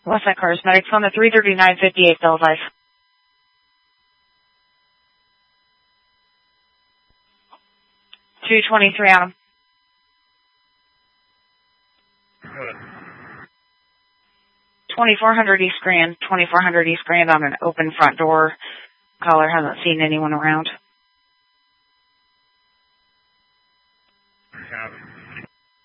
Westside Charismatics on the 33958 Bell Life. 223 Adam. 2400 East Grand. 2400 East Grand on an open front door. Caller hasn't seen anyone around.